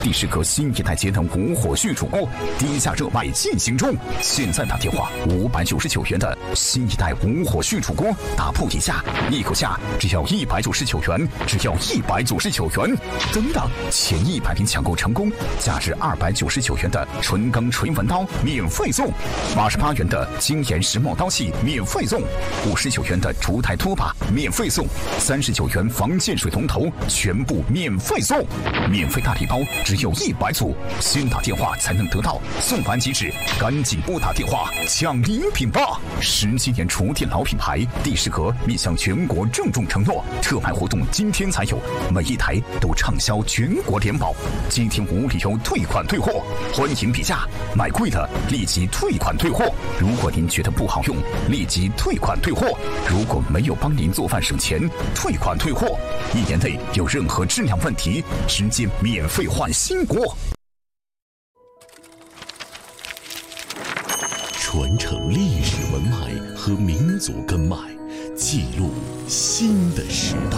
第10个新一代节能无火续煮锅低价热卖进行中，现在打电话599元的新一代无火续煮锅，打铺底价，一口价只要199元，只要199元。等等，前100名抢购成功，价值299元的纯钢锤纹刀免费送，88元的精研石墨刀器免费送，59元的烛台拖把免费送，39元防溅水龙头全部免费送，免费大礼包只有100组，先打电话才能得到，送完即止，赶紧拨打电话抢礼品吧！17年厨电老品牌，第10个面向全国郑重承诺，特卖活动今天才有，每一台都畅销全国联保，今天无理由退款退货，欢迎比价，买贵了立即退款退货。如果您觉得不好用，立即退款退货。如果没有帮您做饭省钱，退款退货。1年内有任何质量问题，直接免费换新锅。 传承历史文脉和民族根脉，记录新的时代。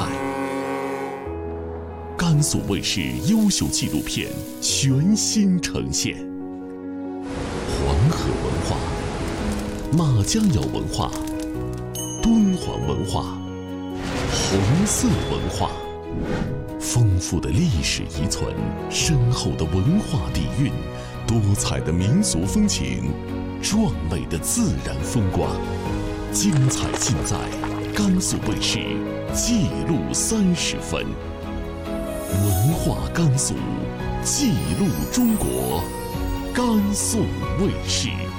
甘肃卫视优秀纪录片全新呈现。黄河文化、马家窑文化、敦煌文化、红色文化，丰富的历史遗存，深厚的文化底蕴，多彩的民俗风情，壮美的自然风光，精彩尽在甘肃卫视记录30分。文化甘肃，记录中国，甘肃卫视。